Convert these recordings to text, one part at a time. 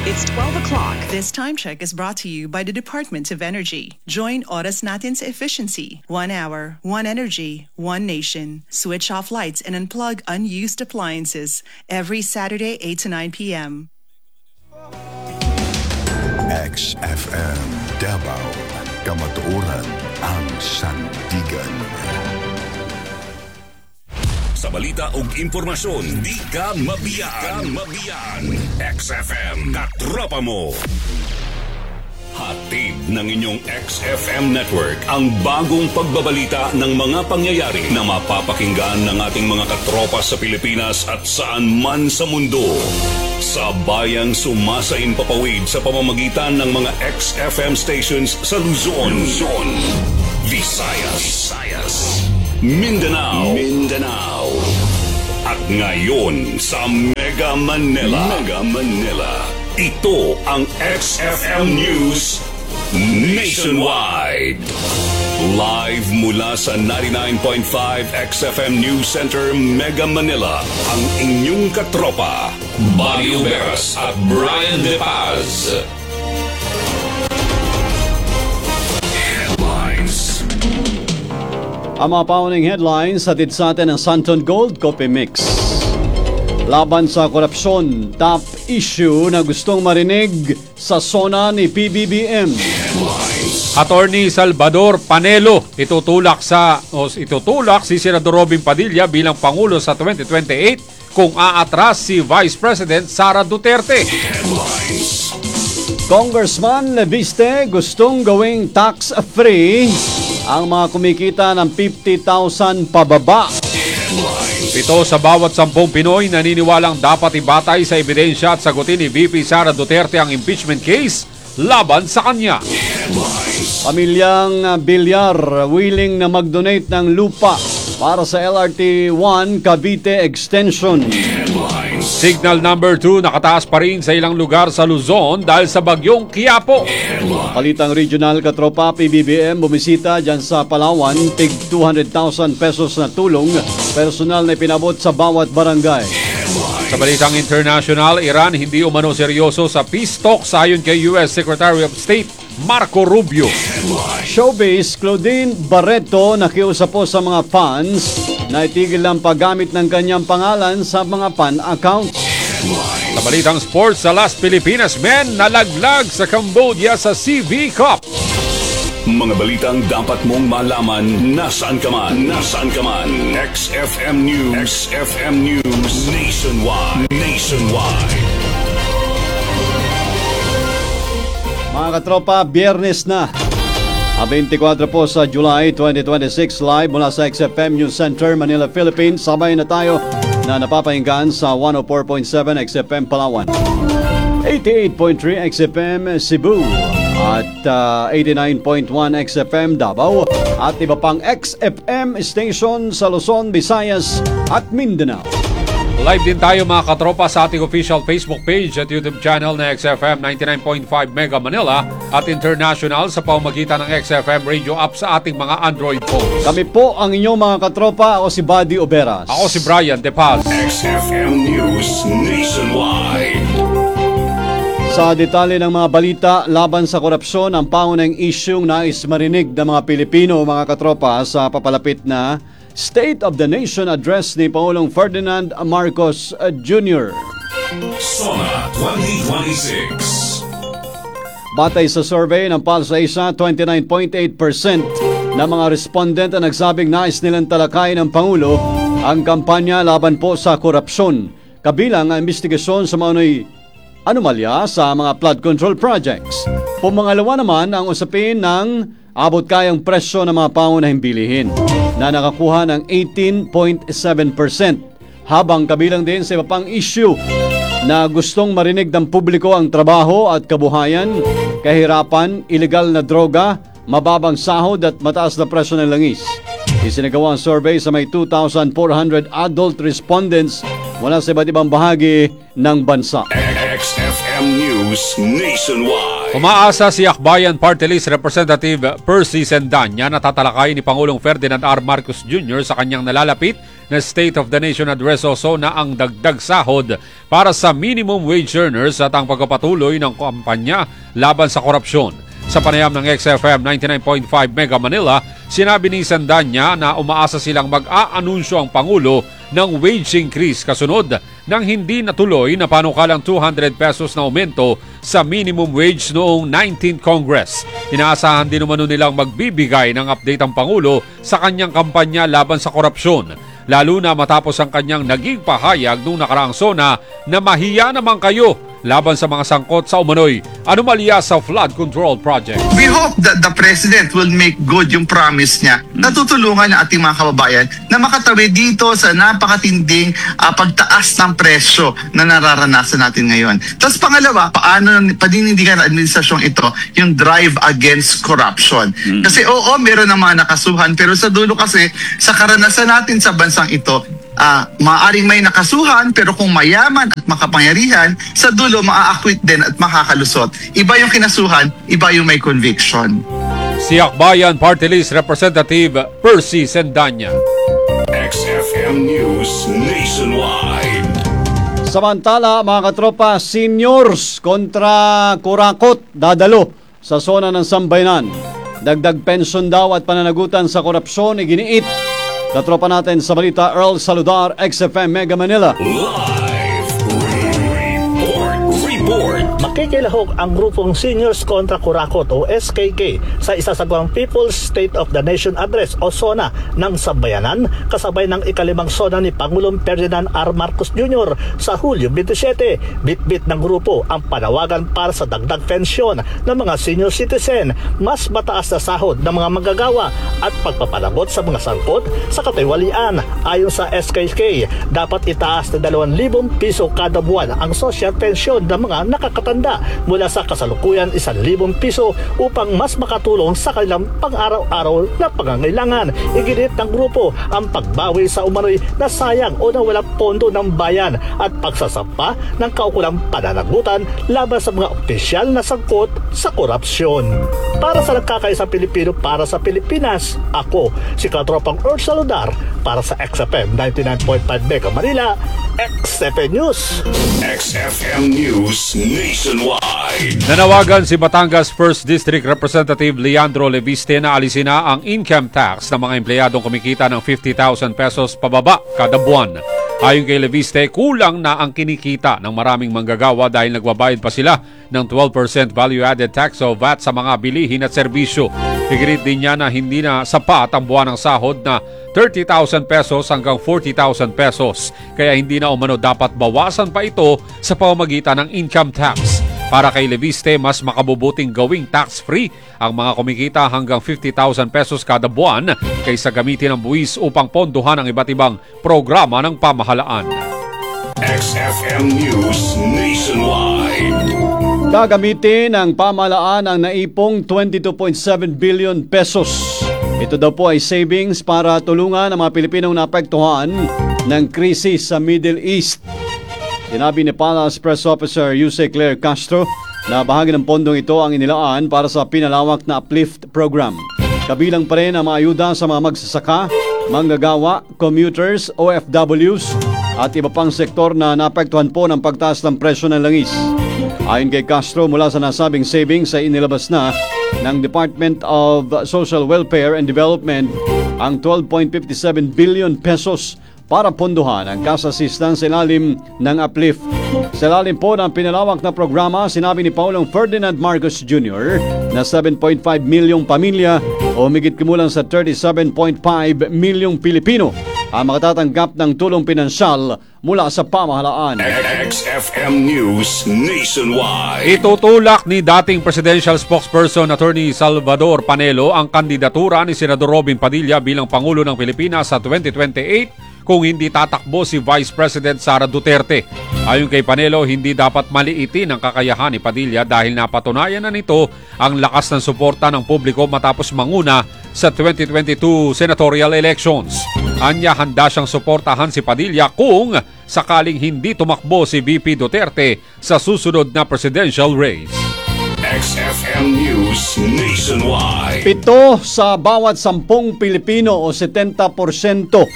It's 12 o'clock. This time check is brought to you by the Department of Energy. Join Oras Natin's efficiency. 1 hour, 1 energy, 1 nation. Switch off lights and unplug unused appliances every Saturday 8 to 9 p.m. XFM Davao, Kamatuoran ang Sandigan. Sa balita ug impormasyon, di ka mabiyaan. XFM Katropa mo. Hatid ng inyong XFM Network ang bagong pagbabalita ng mga pangyayari na mapapakinggan ng ating mga katropa sa Pilipinas at saan man sa mundo. Sa bayang sumasain papawid sa pamamagitan ng mga XFM stations sa Luzon, Visayas, Mindanao, at ngayon sa Mega Manila. Ito ang XFM News Nationwide. Live mula sa 99.5 XFM News Center, Mega Manila, ang inyong katropa, Buddy Uberas at Brian De Paz. Headlines. Ang mga paunang headlines hatid sa atin ng Santon Gold Coffee Mix. Laban sa korupsyon, top issue na gustong marinig sa SONA ni PBBM. Attorney Salvador Panelo itutulak si Senador Robin Padilla bilang Pangulo sa 2028 kung aatras si Vice President Sara Duterte. Congressman Leviste gustong gawing tax-free ang mga kumikita ng 50,000 pababa. 7 sa bawat 10 Pinoy naniniwalang dapat ibatay sa ebidensya at sagutin ni VP Sara Duterte ang impeachment case laban sa kanya. Pamilyang Bilyar willing na mag-donate ng lupa para sa LRT-1 Cavite Extension. Signal number 2 nakataas pa rin sa ilang lugar sa Luzon dahil sa bagyong Quiapo. Palitang regional katropa, PBBM bumisita dyan sa Palawan, tig 200,000 pesos na tulong, personal na pinabot sa bawat barangay. Sa balitang international, Iran hindi umano seryoso sa peace talks ayon kay US Secretary of State Marco Rubio. Showbiz, Claudine Barreto nakiusap po sa mga fans na itigil ang paggamit ng kanyang pangalan sa mga fan accounts. Sa balitang sports, sa Las Pilipinas men nalaglag sa Cambodia sa CV Cup. Mga balitang dapat mong malaman nasaan ka man. XFM News Nationwide. Mga katropa, Biyernes na. 24 po sa July 2026, live mula sa XFM News Center, Manila, Philippines. Sabay na tayo na napapahinggan sa 104.7 XFM Palawan, 88.3 XFM Cebu, at 89.1 XFM Davao, at iba pang XFM station sa Luzon, Visayas at Mindanao. Live din tayo mga katropa sa ating official Facebook page at YouTube channel na XFM 99.5 Mega Manila at international sa pamamagitan ng XFM radio app sa ating mga Android phones. Kami po ang inyong mga katropa. Ako si Buddy Uberas. Ako si Brian De Paz. XFM News Nationwide. Sa detalye ng mga balita laban sa korupsyon, ang pangunahing isyung nais marinig ng mga Pilipino, mga katropa, sa papalapit na State of the Nation Address ni Pangulong Ferdinand Marcos Jr. SONA 2026. Batay sa survey ng PulseAsia, 29.8% ng mga respondent ang nagsabing nais nilang talakay ng Pangulo ang kampanya laban po sa korupsyon, kabilang ang investigasyon sa mga anomalya sa mga flood control projects. Pumangalawa naman ang usapin ng abot kayang presyo ng mga pangunahing bilihin na nakakuha ng 18.7%, habang kabilang din sa iba pang issue na gustong marinig ng publiko ang trabaho at kabuhayan, kahirapan, ilegal na droga, mababang sahod at mataas na presyo ng langis. Isinagawa ang survey sa may 2,400 adult respondents mula sa iba't ibang bahagi ng bansa. XFM News Nationwide. Umaasa si Akbayan Party List Representative Percy Sendanya na tatalakay ni Pangulong Ferdinand R. Marcos Jr. sa kanyang nalalapit na State of the Nation Address o SONA ang dagdag sahod para sa minimum wage earners at ang pagpapatuloy ng kampanya laban sa korupsyon. Sa panayam ng XFM 99.5 Mega Manila, sinabi ni Sandanya na umaasa silang mag-aanunsyo ang Pangulo ng wage increase kasunod ng hindi natuloy na panukalang 200 pesos na aumento sa minimum wage noong 19th Congress. Inaasahan din umano nilang magbibigay ng update ang Pangulo sa kanyang kampanya laban sa korupsyon, lalo na matapos ang kanyang naging pahayag noong nakaraang SONA na mahiya naman kayo laban sa mga sangkot sa umano'y anomalya sa flood control project. We hope that the President will make good yung promise niya na tutulungan ng ating mga kababayan na makatawid dito sa napakatinding pagtaas ng presyo na nararanasan natin ngayon. Tapos pangalawa, paano paninindigan ng administrasyong ito yung drive against corruption. Kasi oo, meron ng mga nakasuhan, pero sa dulo kasi, sa karanasan natin sa bansang ito, maaaring may nakasuhan pero kung mayaman at makapangyarihan, sa dulo maa-acquit din at makakalusot. Iba yung kinasuhan, iba yung may conviction. Si Akbayan Party List Representative Percy Sendanya. XFM News Nationwide. Samantala, mga katropa, seniors kontra kurakot dadalo sa SONA ng Sambayanan. Dagdag pension daw at pananagutan sa korupsyon iginiit. Katropa natin sa balita, Earl Saludar, XFM Mega Manila. Live report. Makikilahok ang grupong Seniors Contra Kurakot o SKK sa isasagawang People's State of the Nation Address o SONA ng Sambayanan kasabay ng ikalimang SONA ni Pangulong Ferdinand R. Marcos Jr. sa Hulyo 27. Bitbit ng grupo ang panawagan para sa dagdag pensyon ng mga senior citizen, mas mataas na sahod ng mga manggagawa at pagpapalagot sa mga sangkot sa katiwalian. Ayon sa SKK, dapat itaas na 2,000 piso kada buwan ang social pension ng mga nakakatanda mula sa kasalukuyan 1,000 piso upang mas makatulong sa kanilang pang-araw-araw na pangangailangan. Iginit ng grupo ang pagbawi sa umano'y nasayang o nawalang pondo ng bayan at pagsasampa ng kaukulang pananagutan laban sa mga opisyal na sangkot sa korupsyon. Para sa nagkakaisang Pilipino para sa Pilipinas, ako si Katropang Earl Saludar para sa XFM 99.5 Mega Manila, XFM News. XFM News Nationwide. Nanawagan si Batangas 1st District Representative Leandro Leviste na alisin na ang income tax ng mga empleyadong kumikita ng 50,000 pesos pababa kada buwan. Ayon kay Leviste, kulang na ang kinikita ng maraming manggagawa dahil nagbabayad pa sila ng 12% value-added tax o VAT sa mga bilihin at serbisyo. Iginit din niya na hindi na sapat ang buwan ng sahod na 30,000 pesos hanggang 40,000 pesos. Kaya hindi na umano dapat bawasan pa ito sa pamamagitan ng income tax. Para kay Leviste, mas makabubuting gawing tax-free ang mga kumikita hanggang 50,000 pesos kada buwan kaysa gamitin ang buwis upang pondohan ang iba't ibang programa ng pamahalaan. XFM News Nationwide. Gagamitin ng pamahalaan ang naipong 22.7 billion pesos. Ito daw po ay savings para tulungan ang mga Pilipinong naapektuhan ng krisis sa Middle East. Sinabi ni Palace Press Officer Jose Claire Castro na bahagi ng pondong ito ang inilaan para sa pinalawak na uplift program. Kabilang pa rin ang maayuda sa mga magsasaka, manggagawa, commuters, OFWs at iba pang sektor na naapektuhan po ng pagtaas ng presyo ng langis. Ayon kay Castro, mula sa nasabing savings ay inilabas na ng Department of Social Welfare and Development ang 12.57 billion pesos para pondohan ang cash assistance sa ilalim ng uplift. Sa ilalim po ng pinalawak na programa, sinabi ni Pangulong Ferdinand Marcos Jr. na 7.5 milyong pamilya o higit kumulang sa 37.5 milyong Pilipino ang makatatanggap ng tulong pinansyal mula sa pamahalaan. XFM News Nationwide. Itutulak ni dating Presidential Spokesperson Attorney Salvador Panelo ang kandidatura ni Senador Robin Padilla bilang Pangulo ng Pilipinas sa 2028 kung hindi tatakbo si Vice President Sara Duterte. Ayon kay Panelo, hindi dapat maliitin ang kakayahan ni Padilla dahil napatunayan na nito ang lakas ng suporta ng publiko matapos manguna sa 2022 senatorial elections. Anya, handa siyang suportahan si Padilla kung sakaling hindi tumakbo si VP Duterte sa susunod na presidential race. XFM News Nationwide. 7 sa bawat 10 Pilipino o 70%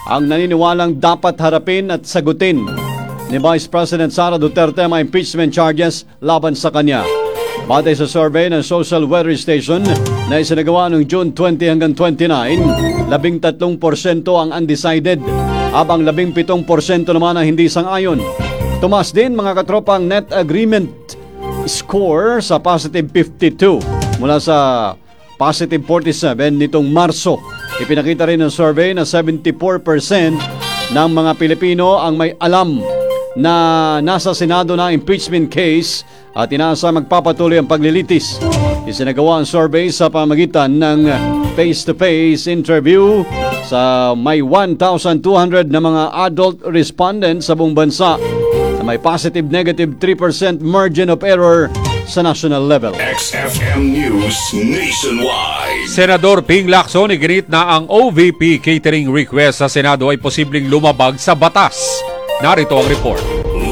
ang naniniwalang dapat harapin at sagutin ni Vice President Sara Duterte ang impeachment charges laban sa kanya. Batay sa survey ng Social Weather Station na isinagawa noong June 20 hanggang 29, 13% ang undecided, habang 17% naman ang hindi sang-ayon. Tumaas din mga katropang net agreement score sa positive 52 mula sa positive 47 nitong Marso. Ipinakita rin ng survey na 74% ng mga Pilipino ang may alam na nasa Senado na impeachment case at inaasa magpapatuloy ang paglilitis. Isinagawa ang survey sa pamagitan ng face-to-face interview sa may 1,200 na mga adult respondents sa buong bansa na may positive-negative 3% margin of error sa national level. XFM News Nationwide. Senador Ping Lacson iginit na ang OVP catering request sa Senado ay posibleng lumabag sa batas. Narito ang report.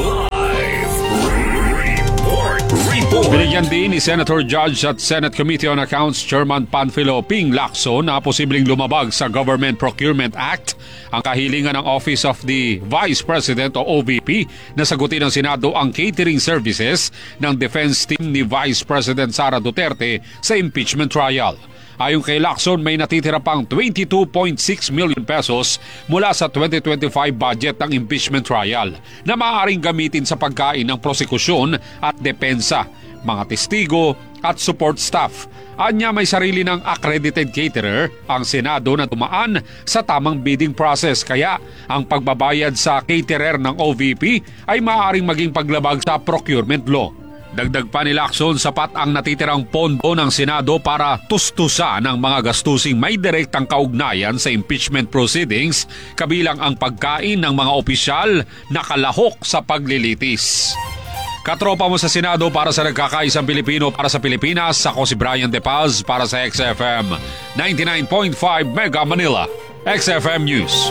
Binigyan din ni Senator Judge at Senate Committee on Accounts Chairman Panfilo Ping Lacson na posibleng lumabag sa Government Procurement Act ang kahilingan ng Office of the Vice President o OVP na sagutin ng Senado ang catering services ng defense team ni Vice President Sara Duterte sa impeachment trial. Ayon kay Lacson, may natitira pang 22.6 million pesos mula sa 2025 budget ng impeachment trial na maaaring gamitin sa pagkain ng prosekusyon at depensa, mga testigo at support staff. Anya may sarili ng accredited caterer ang Senado na dumaan sa tamang bidding process, kaya ang pagbabayad sa caterer ng OVP ay maaaring maging paglabag sa procurement law. Dagdag pa ni Lacson, sapat ang natitirang pondo ng Senado para tustusan ang mga gastusing may direktang kaugnayan sa impeachment proceedings, kabilang ang pagkain ng mga opisyal na kalahok sa paglilitis. Katropa mo sa Senado para sa nagkakaisang Pilipino para sa Pilipinas, ako si Brian De Paz para sa XFM 99.5 Mega Manila. XFM News.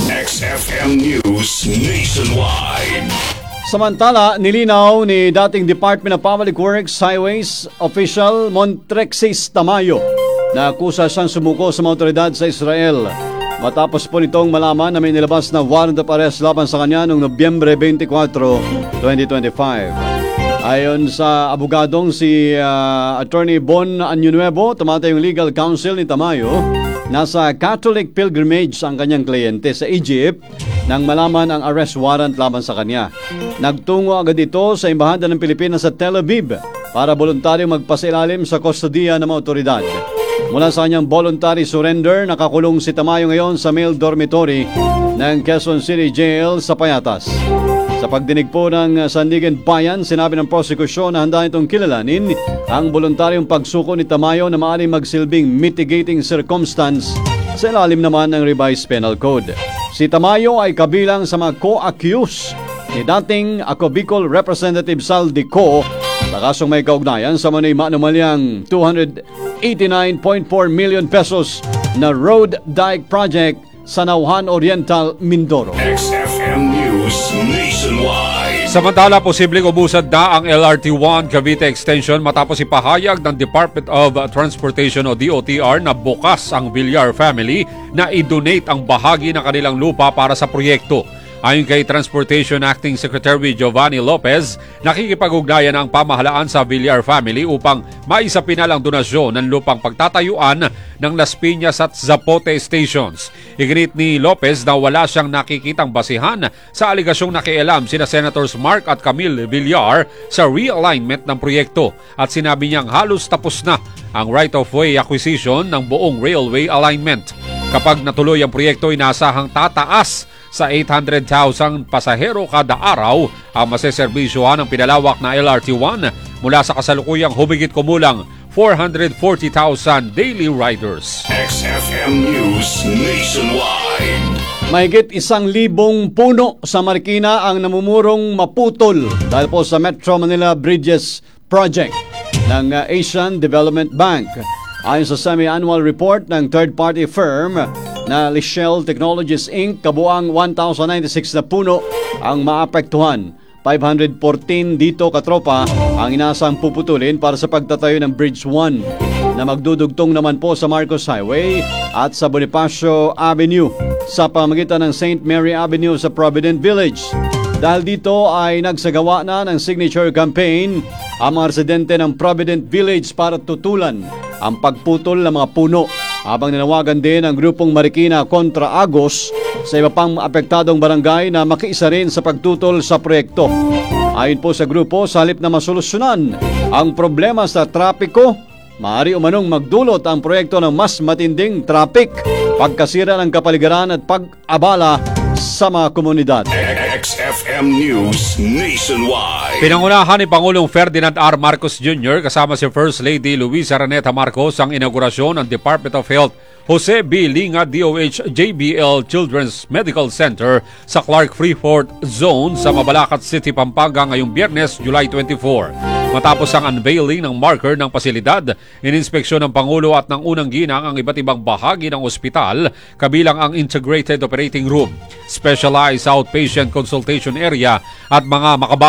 XFM News Nationwide. Samantala, nilinaw ni dating Department of Public Works Highways official Montrexis Tamayo na akusa siyang sumuko sa mga otoridad sa Israel. Matapos po nitong malaman na may nilabas na warrant of arrest laban sa kanya noong Nobyembre 24, 2025. Ayon sa abogadong si Attorney Bon Añonuevo, tumatayong legal counsel ni Tamayo, nasa Catholic pilgrimage ang kanyang kliyente sa Egypt nang malaman ang arrest warrant laban sa kanya. Nagtungo agad ito sa Embahada ng Pilipinas sa Tel Aviv para voluntaryong magpasilalim sa kustodiya ng mga otoridad. Mula sa kanyang voluntary surrender, nakakulong si Tamayo ngayon sa male dormitory ng Quezon City Jail sa Payatas. Sa pagdinig po ng Sandigan Bayan, sinabi ng prosekusyon na handa itong kilalanin ang voluntaryong pagsuko ni Tamayo na maaaring magsilbing mitigating circumstance sa ilalim naman ng revised penal code. Si Tamayo ay kabilang sa mga co-accused ni dating Ako Bicol Representative Saldi Co sa kasong may kaugnayan sa manay manumalyang 289.4 million pesos na road dike project sa Nauhan Oriental, Mindoro. XFM News Nationwide. Samantala, posibleng ubusad na ang LRT-1 Cavite Extension matapos ipahayag ng Department of Transportation o DOTR na bukas ang Villar family na i-donate ang bahagi ng kanilang lupa para sa proyekto. Ayon kay Transportation Acting Secretary Giovanni Lopez, nakikipag-ugnayan ang pamahalaan sa Villar family upang maisapinal ang donasyon ng lupang pagtatayuan ng Las Piñas at Zapote stations. Iginit ni Lopez na wala siyang nakikitang basihan sa aligasyong nakialam sina Senators Mark at Camille Villar sa realignment ng proyekto, at sinabi niyang halos tapos na ang right-of-way acquisition ng buong railway alignment. Kapag natuloy ang proyekto, inasahang tataas sa 800,000 pasahero kada araw ang maseserbisyohan ng pinalawak na LRT-1 mula sa kasalukuyang humigit kumulang 440,000 daily riders. XFM News Nationwide. Mahigit 1,000 puno sa Marikina ang namumurong maputol dahil po sa Metro Manila Bridges Project ng Asian Development Bank. Ayon sa semi-annual report ng third-party firm na Lichelle Technologies Inc., kabuang 1,096 na puno ang maapektuhan. 514 dito katropa ang inasang puputulin para sa pagtatayo ng Bridge 1. na magdudugtong naman po sa Marcos Highway at sa Bonifacio Avenue sa pamamagitan ng St. Mary Avenue sa Provident Village. Dahil dito ay nagsagawa na ng signature campaign ang mga residente ng Provident Village para tutulan ang pagputol ng mga puno, habang nanawagan din ang grupong Marikina kontra Agos sa iba pang apektadong barangay na makiisa rin sa pagtutol sa proyekto. Ayon po sa grupo, sa halip na masolusyonan ang problema sa trapiko, maaari umanong magdulot ang proyekto ng mas matinding traffic, pagkasira ng kapaligiran at pag-abala sa mga komunidad. XFM News Nationwide. Pinangunahan ni Pangulong Ferdinand R. Marcos Jr. kasama si First Lady Luisa Raneta Marcos ang inaugurasyon ng Department of Health Jose B. Linga DOH JBL Children's Medical Center sa Clark Freeport Zone sa Mabalacat City, Pampanga ngayong Biyernes, July 24. Matapos ang unveiling ng marker ng pasilidad, ininspeksyon ng Pangulo at ng unang ginang ang iba't ibang bahagi ng ospital, kabilang ang Integrated Operating Room, Specialized Outpatient Consultation Area at mga